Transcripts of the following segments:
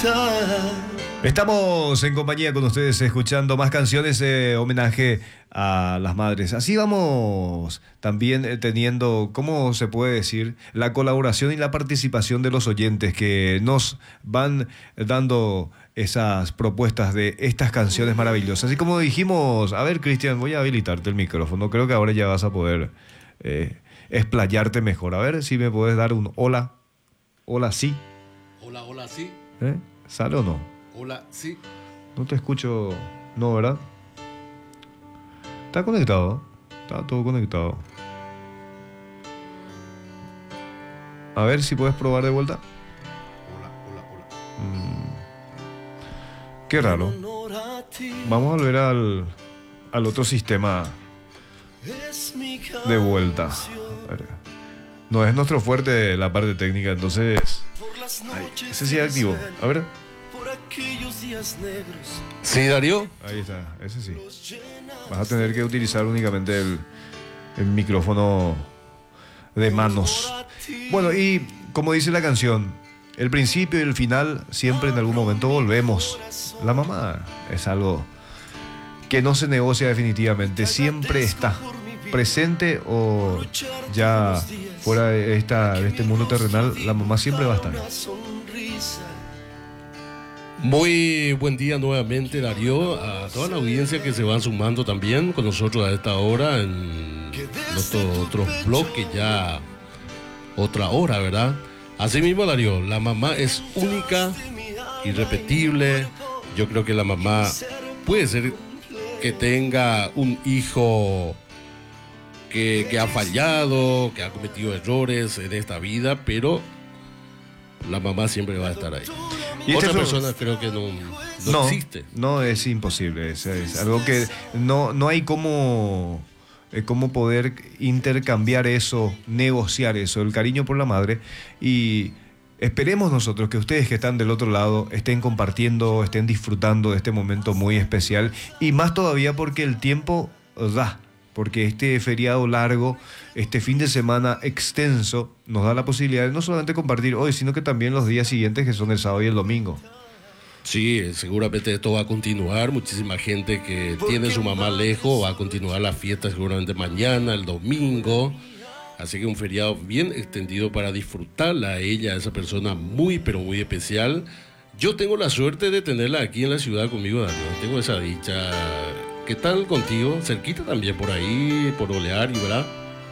Estamos en compañía con ustedes escuchando más canciones de homenaje a las madres. Así vamos también teniendo, ¿cómo se puede decir? La colaboración y la participación de los oyentes que nos van dando esas propuestas de estas canciones maravillosas. Y como dijimos, a ver, Cristian, voy a habilitarte el micrófono. Creo que ahora ya vas a poder explayarte mejor. A ver si me puedes dar un hola. Hola, sí. Hola, hola, sí. ¿Sale o no? Hola, sí. No te escucho. No, ¿verdad? Está conectado. Está todo conectado. A ver si puedes probar de vuelta. Hola, hola, hola. Qué raro. Vamos a volver al otro sistema de vuelta. A ver. No es nuestro fuerte la parte técnica, entonces... ese sí es activo. A ver. Sí, Darío. Ahí está, ese sí. Vas a tener que utilizar únicamente el micrófono de manos. Bueno, y como dice la canción, el principio y el final siempre en algún momento volvemos. La mamá es algo que no se negocia definitivamente, siempre está presente o ya fuera de este mundo terrenal, la mamá siempre va a estar. Muy buen día nuevamente, Darío, a toda la audiencia que se van sumando también con nosotros a esta hora en nuestro otro bloque, ya otra hora, ¿verdad? Así mismo, Darío, la mamá es única, irrepetible. Yo creo que la mamá puede ser que tenga un hijo que ha fallado, que ha cometido errores en esta vida, pero la mamá siempre va a estar ahí. Y otra persona creo que no existe. No, es imposible. Es algo que no hay cómo poder intercambiar eso, negociar eso, el cariño por la madre. Y esperemos nosotros que ustedes que están del otro lado estén compartiendo, estén disfrutando de este momento muy especial. Y más todavía porque el tiempo da. Porque este feriado largo, este fin de semana extenso, nos da la posibilidad de no solamente compartir hoy, sino que también los días siguientes, que son el sábado y el domingo. Sí, seguramente esto va a continuar. Muchísima gente que tiene su mamá lejos va a continuar la fiesta seguramente mañana, el domingo. Así que un feriado bien extendido para disfrutarla a ella, a esa persona muy, pero muy especial. Yo tengo la suerte de tenerla aquí en la ciudad conmigo, Daniel. Tengo esa dicha. ¿Qué tal contigo? Cerquita también, por ahí, por Olear, ¿verdad?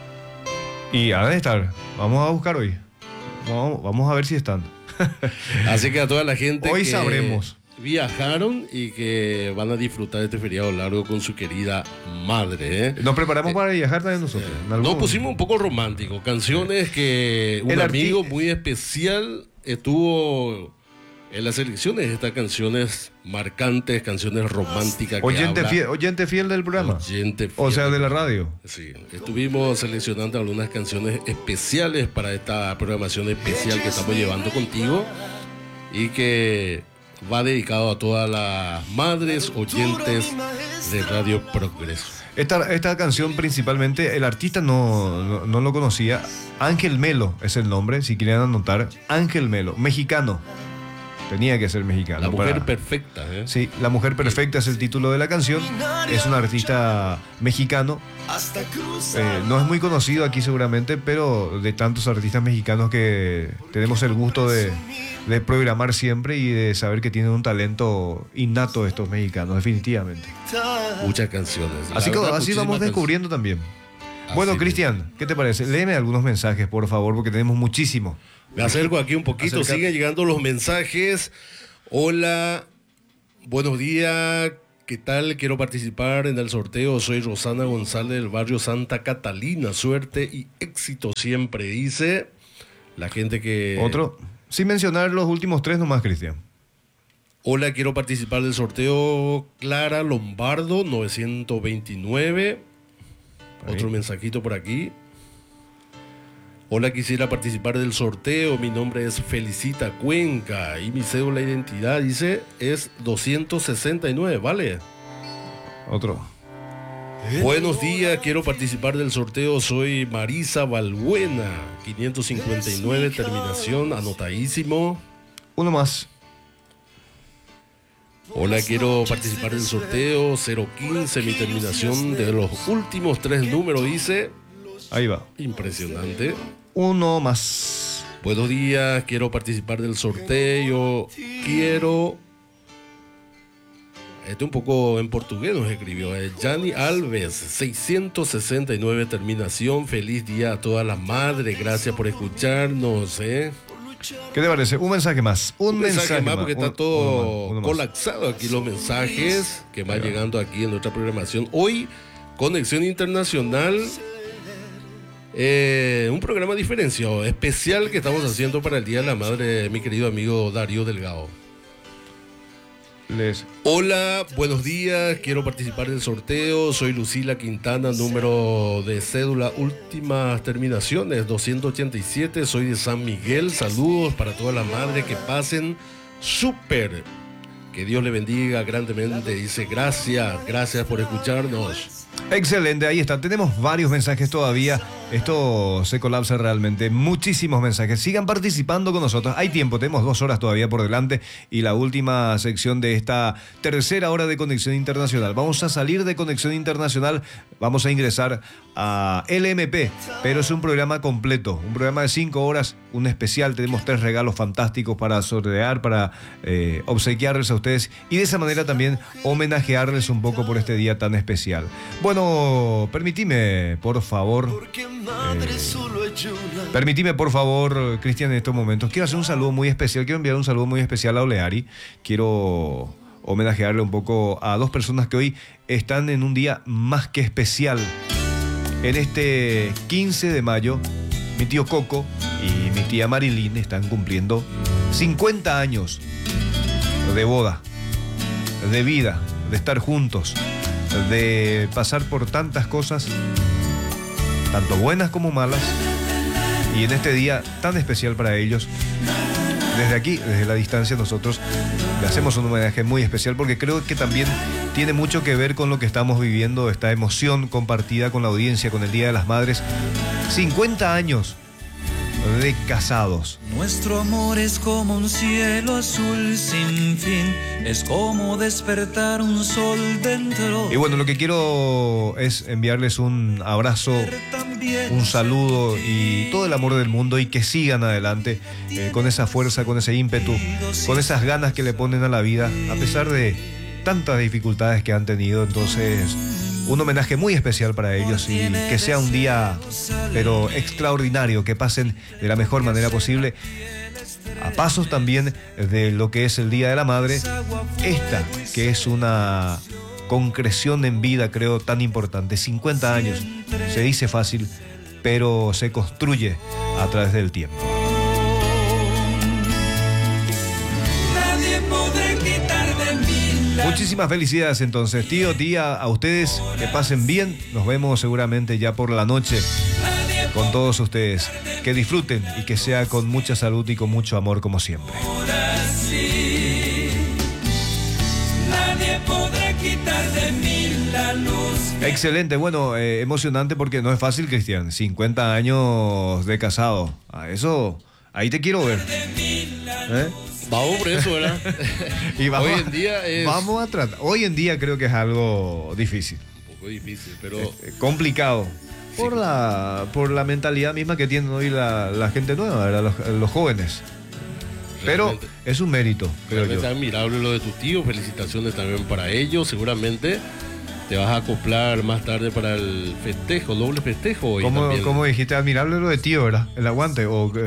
Y ha de estar. Vamos a buscar hoy. Vamos a ver si están. Así que a toda la gente hoy que sabremos. Viajaron y que van a disfrutar de este feriado largo con su querida madre, ¿eh? Nos preparamos para viajar también nosotros. Nos pusimos un poco románticos. Canciones que un amigo muy especial estuvo en las selecciones de estas canciones marcantes, canciones románticas. Oyente fiel del programa. Oyente fiel. O sea, de la radio. Sí, estuvimos seleccionando algunas canciones especiales para esta programación especial que estamos llevando contigo y que va dedicado a todas las madres oyentes de Radio Progreso. Esta canción principalmente, el artista no lo conocía. Ángel Melo es el nombre, si quieren anotar. Ángel Melo, mexicano. Tenía que ser mexicano. La mujer perfecta, ¿eh? Sí, La mujer perfecta es el título de la canción. Es un artista mexicano. No es muy conocido aquí seguramente, pero de tantos artistas mexicanos que tenemos el gusto de programar siempre y de saber que tienen un talento innato estos mexicanos, definitivamente. Muchas canciones. Así vamos descubriendo también. Bueno, Cristian, ¿qué te parece? Léeme algunos mensajes, por favor, porque tenemos muchísimo. Me acerco aquí un poquito, siguen llegando los mensajes. Hola, buenos días, ¿qué tal? Quiero participar en el sorteo. Soy Rosana González del barrio Santa Catalina. Suerte y éxito siempre, dice la gente que... Otro, sin mencionar los últimos tres nomás, Cristian. Hola, quiero participar del sorteo. Clara Lombardo, 929. Ahí. Otro mensajito por aquí. Hola, quisiera participar del sorteo. Mi nombre es Felicita Cuenca y mi cédula de identidad, dice, es 269, ¿vale? Otro. Buenos días, quiero participar del sorteo. Soy Marisa Balbuena, 559, terminación, anotadísimo. Uno más. Hola, quiero participar del sorteo 015, mi terminación de los últimos 3 números dice. Ahí va. Impresionante. Uno más. Buenos días, quiero participar del sorteo. Quiero... un poco en portugués nos escribió. Gianni Alves, 669 terminación. Feliz día a todas las madres. Gracias por escucharnos. ¿Qué te parece? Un mensaje más. Un mensaje más porque está todo colapsado aquí los mensajes que van llegando aquí en nuestra programación. Hoy, Conexión Internacional. Un programa diferenciado, especial que estamos haciendo para el Día de la Madre, mi querido amigo Darío Delgado. Hola, buenos días, quiero participar del sorteo, soy Lucila Quintana, número de cédula, últimas terminaciones, 287, soy de San Miguel, saludos para todas las madres, que pasen súper, que Dios le bendiga grandemente, dice gracias por escucharnos. Excelente, ahí está. Tenemos varios mensajes todavía. Esto se colapsa realmente. Muchísimos mensajes. Sigan participando con nosotros. Hay tiempo, tenemos 2 horas todavía por delante. Y la última sección de esta tercera hora de Conexión Internacional. Vamos a salir de Conexión Internacional. Vamos a ingresar a LMP. Pero es un programa completo. Un programa de 5 horas. Un especial. Tenemos 3 regalos fantásticos para sortear, para obsequiarles a ustedes. Y de esa manera también homenajearles un poco por este día tan especial. Bueno, permitime, por favor, Cristian, en estos momentos. Quiero hacer un saludo muy especial, quiero enviar un saludo muy especial a Oleari. Quiero homenajearle un poco a 2 personas que hoy están en un día más que especial. En este 15 de mayo, mi tío Coco y mi tía Marilyn están cumpliendo 50 años de boda, de vida, de estar juntos, de pasar por tantas cosas, tanto buenas como malas, y en este día tan especial para ellos, desde aquí, desde la distancia, nosotros le hacemos un homenaje muy especial, porque creo que también tiene mucho que ver con lo que estamos viviendo, esta emoción compartida con la audiencia, con el Día de las Madres. 50 años de casados. Nuestro amor es como un cielo azul sin fin, es como despertar un sol dentro. Y bueno, lo que quiero es enviarles un abrazo, un saludo y todo el amor del mundo, y que sigan adelante con esa fuerza, con ese ímpetu, con esas ganas que le ponen a la vida, a pesar de tantas dificultades que han tenido. Entonces, un homenaje muy especial para ellos, y que sea un día pero extraordinario, que pasen de la mejor manera posible, a pasos también de lo que es el Día de la Madre, esta que es una concreción en vida, creo, tan importante. 50 años, se dice fácil, pero se construye a través del tiempo. Muchísimas felicidades entonces, tío, tía, a ustedes, que pasen bien. Nos vemos seguramente ya por la noche con todos ustedes. Que disfruten y que sea con mucha salud y con mucho amor, como siempre. Nadie podrá quitar de mí la luz. Excelente, bueno, emocionante, porque no es fácil, Cristian. 50 años de casado. A eso, ahí te quiero ver. Vamos por eso, ¿verdad? Y hoy en día es... Vamos a tratar. Hoy en día creo que es algo difícil. Un poco difícil, pero... complicado. Sí. Por la mentalidad misma que tienen hoy la gente nueva, ¿verdad? Los jóvenes. Pero es un mérito, creo yo. Es admirable lo de tu tío. Felicitaciones también para ellos. Seguramente te vas a acoplar más tarde para el festejo, doble festejo. Hoy ¿Cómo dijiste? Admirable lo de tío, ¿verdad? El aguante.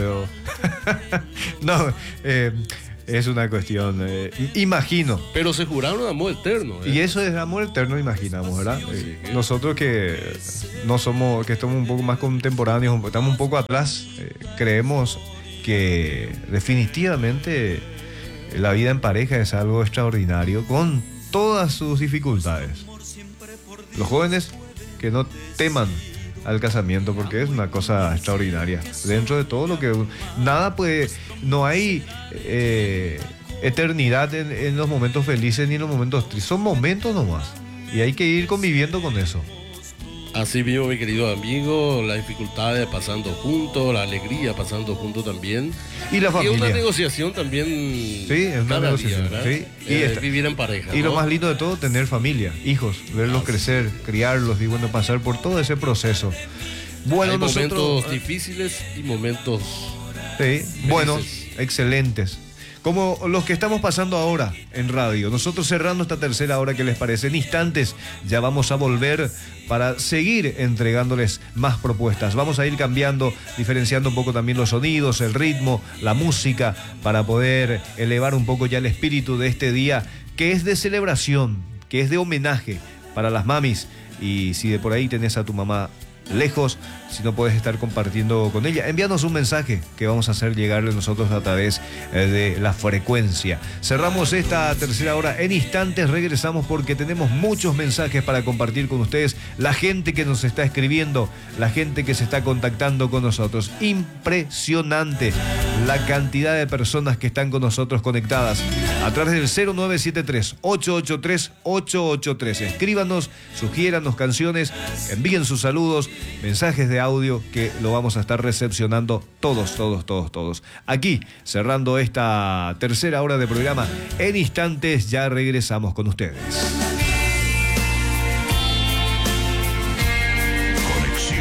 No, es una cuestión, imagino. Pero se juraron amor eterno. Y eso es amor eterno, imaginamos, ¿verdad? Sí. Nosotros que no somos, que estamos un poco más contemporáneos, estamos un poco atrás, creemos que definitivamente la vida en pareja es algo extraordinario, con todas sus dificultades. Los jóvenes que no teman al casamiento, porque es una cosa extraordinaria. Dentro de todo lo que... Nada puede... No hay eternidad en los momentos felices ni en los momentos tristes. Son momentos nomás. Y hay que ir conviviendo con eso. Así mismo, mi querido amigo, las dificultades pasando juntos, la alegría pasando juntos también. Y la familia. Y una negociación también. Sí, es una cada negociación. día, ¿verdad? Sí. Y vivir en pareja. Y ¿no? lo más lindo de todo, tener familia, hijos, verlos crecer, criarlos y bueno, pasar por todo ese proceso. Bueno, hay nosotros, momentos difíciles y momentos buenos, excelentes. Como los que estamos pasando ahora en radio. Nosotros cerrando esta tercera hora, ¿qué les parece? En instantes ya vamos a volver para seguir entregándoles más propuestas. Vamos a ir cambiando, diferenciando un poco también los sonidos, el ritmo, la música, para poder elevar un poco ya el espíritu de este día, que es de celebración, que es de homenaje para las mamis. Y si de por ahí tenés a tu mamá lejos, si no puedes estar compartiendo con ella, envíanos un mensaje que vamos a hacer llegarle nosotros a través de la frecuencia. Cerramos esta tercera hora. En instantes regresamos porque tenemos muchos mensajes para compartir con ustedes, la gente que nos está escribiendo, la gente que se está contactando con nosotros. Impresionante la cantidad de personas que están con nosotros conectadas a través del 0973-883-883. Escríbanos, sugiéranos canciones, envíen sus saludos, mensajes de audio que lo vamos a estar recepcionando todos. Aquí, cerrando esta tercera hora de programa, en instantes ya regresamos con ustedes.